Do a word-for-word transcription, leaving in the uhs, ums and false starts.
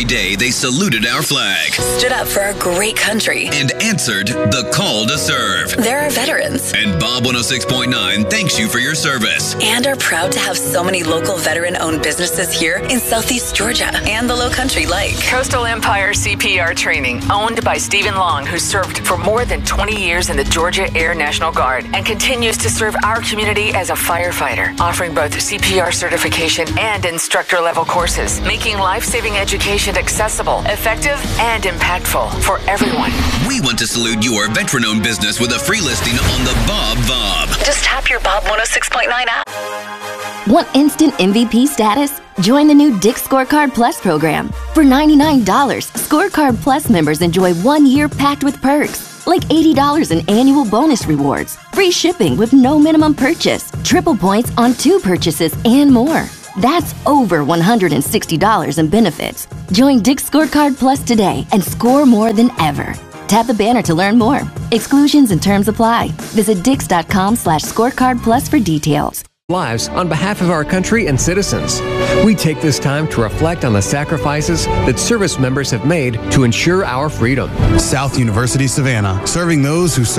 every day they saluted our flag, stood up for our great country, and answered the call to serve. They're our veterans. And Bob one oh six point nine thanks you for your service. And are proud to have so many local veteran-owned businesses here in Southeast Georgia and the Low Country like Coastal Empire C P R Training, owned by Stephen Long, who served for more than twenty years in the Georgia Air National Guard and continues to serve our community as a firefighter, offering both C P R certification and instructor-level courses, making life-saving education accessible, effective, and impactful for everyone. We want to salute your veteran-owned business with a free listing on the Bob Bob. Just tap your Bob one oh six point nine app. Want instant M V P status? Join the new Dick's Scorecard Plus program. For ninety-nine dollars, Scorecard Plus members enjoy one year packed with perks, like eighty dollars in annual bonus rewards, free shipping with no minimum purchase, triple points on two purchases, and more. That's over one hundred sixty dollars in benefits. Join Dick's Scorecard Plus today and score more than ever. Tap the banner to learn more. Exclusions and terms apply. Visit dix.com slash scorecard plus for details. Lives on behalf of our country and citizens. We take this time to reflect on the sacrifices that service members have made to ensure our freedom. South University Savannah, serving those who serve.